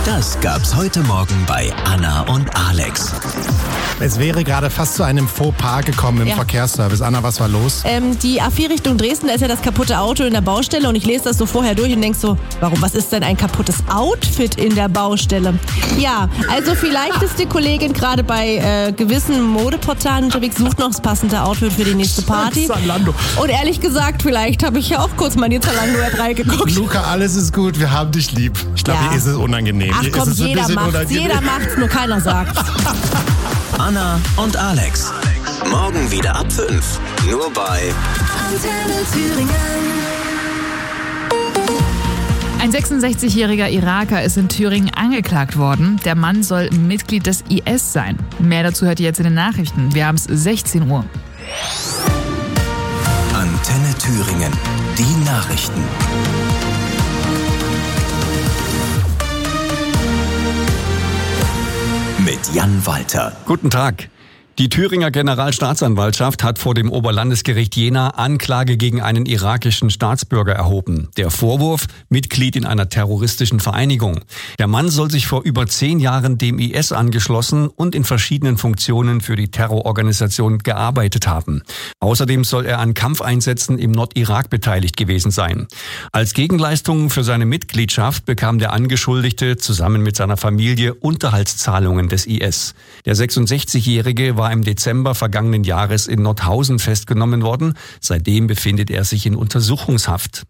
Das gab's heute Morgen bei Anna und Alex. Es wäre gerade fast zu einem Fauxpas gekommen im Verkehrsservice. Anna, was war los? Die A4 Richtung Dresden, da ist ja das kaputte Auto in der Baustelle und ich lese das so vorher durch und denk so, was ist denn ein kaputtes Outfit in der Baustelle? Ja, also vielleicht ist die Kollegin gerade bei gewissen Modeportalen unterwegs, sucht noch das passende Outfit für die nächste Party. Zalando. Und ehrlich gesagt, vielleicht habe ich ja auch kurz mal in die Zalando-App reingeguckt. Luca, alles ist gut, wir haben dich lieb. Ich glaube, hier ist es unangenehm. Ach komm, jeder macht's, nur keiner sagt's. Anna und Alex. Morgen wieder ab 5. Nur bei Antenne Thüringen. Ein 66-jähriger Iraker ist in Thüringen angeklagt worden. Der Mann soll Mitglied des IS sein. Mehr dazu hört ihr jetzt in den Nachrichten. Wir haben es 16 Uhr. Antenne Thüringen. Die Nachrichten. Mit Jan Walter. Guten Tag. Die Thüringer Generalstaatsanwaltschaft hat vor dem Oberlandesgericht Jena Anklage gegen einen irakischen Staatsbürger erhoben. Der Vorwurf: Mitglied in einer terroristischen Vereinigung. Der Mann soll sich vor über 10 Jahren dem IS angeschlossen und in verschiedenen Funktionen für die Terrororganisation gearbeitet haben. Außerdem soll er an Kampfeinsätzen im Nordirak beteiligt gewesen sein. Als Gegenleistung für seine Mitgliedschaft bekam der Angeschuldigte zusammen mit seiner Familie Unterhaltszahlungen des IS. Der 66-Jährige war im Dezember vergangenen Jahres in Nordhausen festgenommen worden. Seitdem befindet er sich in Untersuchungshaft.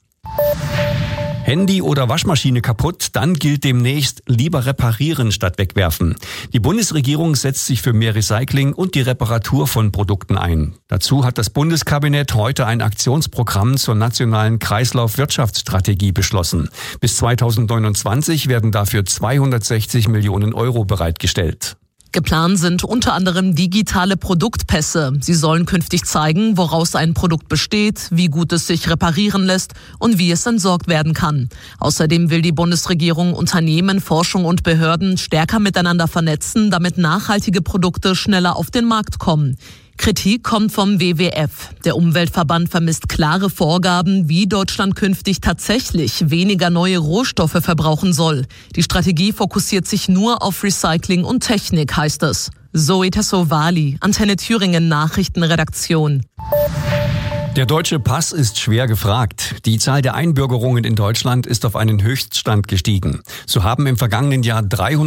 Handy oder Waschmaschine kaputt, dann gilt demnächst lieber reparieren statt wegwerfen. Die Bundesregierung setzt sich für mehr Recycling und die Reparatur von Produkten ein. Dazu hat das Bundeskabinett heute ein Aktionsprogramm zur nationalen Kreislaufwirtschaftsstrategie beschlossen. Bis 2029 werden dafür 260 Millionen Euro bereitgestellt. Geplant sind unter anderem digitale Produktpässe. Sie sollen künftig zeigen, woraus ein Produkt besteht, wie gut es sich reparieren lässt und wie es entsorgt werden kann. Außerdem will die Bundesregierung Unternehmen, Forschung und Behörden stärker miteinander vernetzen, damit nachhaltige Produkte schneller auf den Markt kommen. Kritik kommt vom WWF. Der Umweltverband vermisst klare Vorgaben, wie Deutschland künftig tatsächlich weniger neue Rohstoffe verbrauchen soll. Die Strategie fokussiert sich nur auf Recycling und Technik, heißt es. Zoe Tassovali, Antenne Thüringen Nachrichtenredaktion. Der deutsche Pass ist schwer gefragt. Die Zahl der Einbürgerungen in Deutschland ist auf einen Höchststand gestiegen. So haben im vergangenen Jahr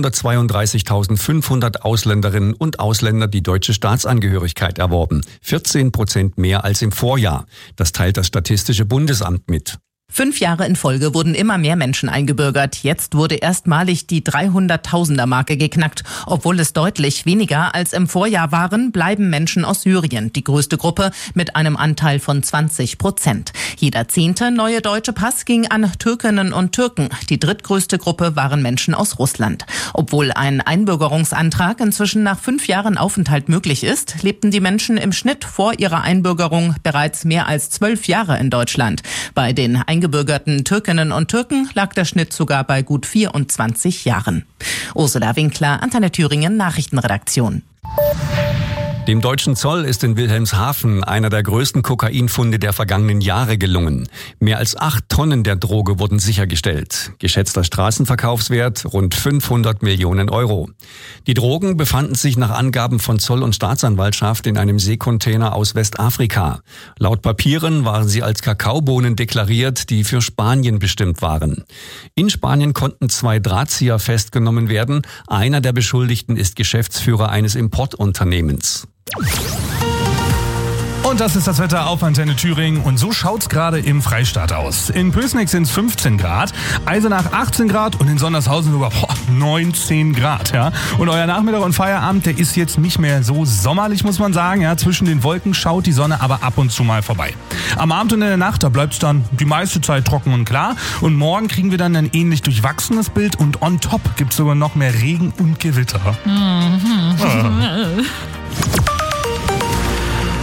332.500 Ausländerinnen und Ausländer die deutsche Staatsangehörigkeit erworben. 14% mehr als im Vorjahr. Das teilt das Statistische Bundesamt mit. 5 Jahre in Folge wurden immer mehr Menschen eingebürgert. Jetzt wurde erstmalig die 300.000er-Marke geknackt. Obwohl es deutlich weniger als im Vorjahr waren, bleiben Menschen aus Syrien die größte Gruppe mit einem Anteil von 20%. Jeder 10. neue deutsche Pass ging an Türkinnen und Türken. Die drittgrößte Gruppe waren Menschen aus Russland. Obwohl ein Einbürgerungsantrag inzwischen nach 5 Jahren Aufenthalt möglich ist, lebten die Menschen im Schnitt vor ihrer Einbürgerung bereits mehr als 12 Jahre in Deutschland. Bei den eingebürgerten Türkinnen und Türken lag der Schnitt sogar bei gut 24 Jahren. Ursula Winkler, Antenne Thüringen Nachrichtenredaktion. Dem deutschen Zoll ist in Wilhelmshaven einer der größten Kokainfunde der vergangenen Jahre gelungen. Mehr als 8 Tonnen der Droge wurden sichergestellt. Geschätzter Straßenverkaufswert rund 500 Millionen Euro. Die Drogen befanden sich nach Angaben von Zoll und Staatsanwaltschaft in einem Seekontainer aus Westafrika. Laut Papieren waren sie als Kakaobohnen deklariert, die für Spanien bestimmt waren. In Spanien konnten 2 Drahtzieher festgenommen werden. Einer der Beschuldigten ist Geschäftsführer eines Importunternehmens. Und das ist das Wetter auf Antenne Thüringen und so schaut's gerade im Freistaat aus. In Pößneck sind es 15 Grad, Eisenach 18 Grad und in Sondershausen sogar 19 Grad. Ja. Und euer Nachmittag und Feierabend, der ist jetzt nicht mehr so sommerlich, muss man sagen. Ja. Zwischen den Wolken schaut die Sonne aber ab und zu mal vorbei. Am Abend und in der Nacht, da bleibt's dann die meiste Zeit trocken und klar. Und morgen kriegen wir dann ein ähnlich durchwachsenes Bild und on top gibt's sogar noch mehr Regen und Gewitter.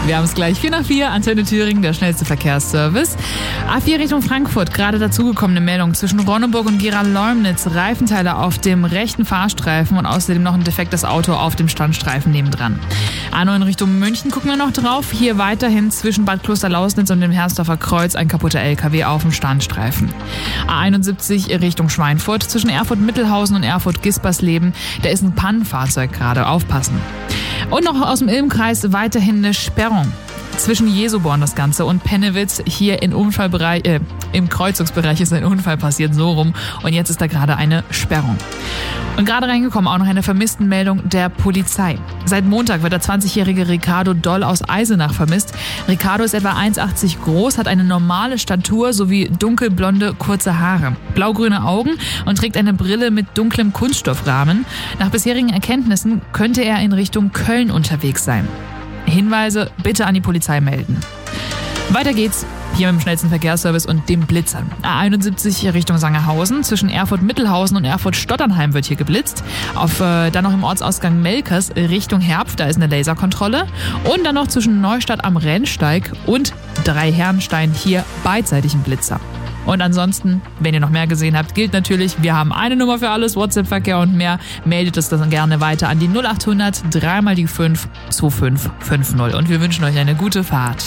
Wir haben es gleich 4:04, Antenne Thüringen, der schnellste Verkehrsservice. A4 Richtung Frankfurt, gerade dazugekommene Meldung zwischen Ronneburg und Gera-Leumnitz. Reifenteile auf dem rechten Fahrstreifen und außerdem noch ein defektes Auto auf dem Standstreifen nebendran. A9 Richtung München gucken wir noch drauf. Hier weiterhin zwischen Bad Klosterlausnitz und dem Hersdorfer Kreuz ein kaputter LKW auf dem Standstreifen. A71 Richtung Schweinfurt, zwischen Erfurt-Mittelhausen und Erfurt-Gispersleben. Da ist ein Pannenfahrzeug gerade, aufpassen. Und noch aus dem Ilm-Kreis weiterhin eine Sperrung. Zwischen Jesoborn das Ganze und Pennewitz hier im Kreuzungsbereich ist ein Unfall passiert, so rum. Und jetzt ist da gerade eine Sperrung. Und gerade reingekommen auch noch eine Vermisstenmeldung der Polizei. Seit Montag wird der 20-jährige Ricardo Doll aus Eisenach vermisst. Ricardo ist etwa 1,80 groß, hat eine normale Statur sowie dunkelblonde, kurze Haare, blaugrüne Augen und trägt eine Brille mit dunklem Kunststoffrahmen. Nach bisherigen Erkenntnissen könnte er in Richtung Köln unterwegs sein. Hinweise bitte an die Polizei melden. Weiter geht's hier mit dem schnellsten Verkehrsservice und dem Blitzern. A71 Richtung Sangerhausen. Zwischen Erfurt-Mittelhausen und Erfurt-Stotternheim wird hier geblitzt. Dann noch im Ortsausgang Melkers Richtung Herpf, da ist eine Laserkontrolle. Und dann noch zwischen Neustadt am Rennsteig und Dreiherrenstein hier beidseitig ein Blitzer. Und ansonsten, wenn ihr noch mehr gesehen habt, gilt natürlich, wir haben eine Nummer für alles, WhatsApp-Verkehr und mehr. Meldet es dann gerne weiter an die 0800 3x5 2550. Und wir wünschen euch eine gute Fahrt.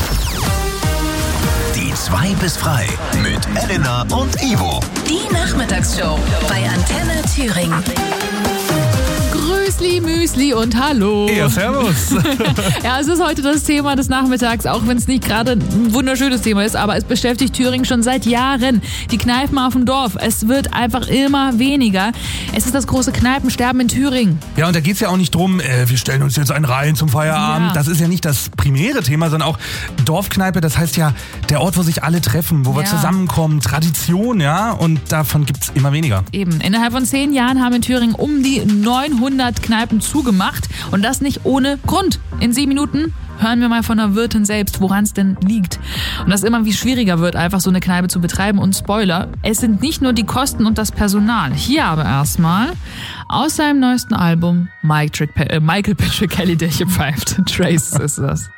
Die 2 bis frei mit Elena und Ivo. Die Nachmittagsshow bei Antenne Thüringen. Grüßli, Müsli und Hallo. Ja, servus. Ja, es ist heute das Thema des Nachmittags, auch wenn es nicht gerade ein wunderschönes Thema ist, aber es beschäftigt Thüringen schon seit Jahren. Die Kneipen auf dem Dorf, es wird einfach immer weniger. Es ist das große Kneipensterben in Thüringen. Ja, und da geht's ja auch nicht drum, wir stellen uns jetzt einen rein zum Feierabend. Ja. Das ist ja nicht das primäre Thema, sondern auch Dorfkneipe, das heißt ja der Ort, wo sich alle treffen, wo wir zusammenkommen, Tradition, ja, und davon gibt's immer weniger. Eben, innerhalb von 10 Jahren haben in Thüringen um die 900 Kneipen zugemacht und das nicht ohne Grund. In 7 Minuten hören wir mal von der Wirtin selbst, woran es denn liegt. Und dass immer wie schwieriger wird, einfach so eine Kneipe zu betreiben. Und Spoiler, es sind nicht nur die Kosten und das Personal. Hier aber erstmal aus seinem neuesten Album Michael Patrick Kelly, der hier pfeift. Trace ist das.